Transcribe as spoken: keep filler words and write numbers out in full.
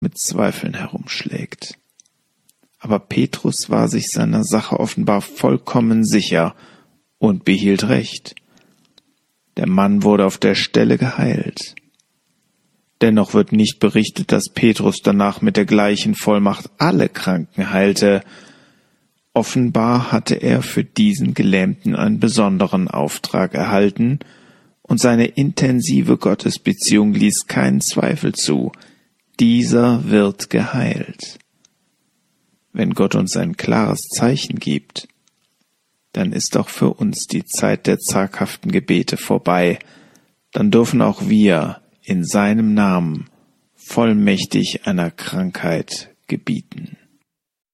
mit Zweifeln herumschlägt. Aber Petrus war sich seiner Sache offenbar vollkommen sicher und behielt Recht. Der Mann wurde auf der Stelle geheilt. Dennoch wird nicht berichtet, dass Petrus danach mit der gleichen Vollmacht alle Kranken heilte. Offenbar hatte er für diesen Gelähmten einen besonderen Auftrag erhalten, und seine intensive Gottesbeziehung ließ keinen Zweifel zu. Dieser wird geheilt. Wenn Gott uns ein klares Zeichen gibt, dann ist auch für uns die Zeit der zaghaften Gebete vorbei. Dann dürfen auch wir in seinem Namen vollmächtig einer Krankheit gebieten.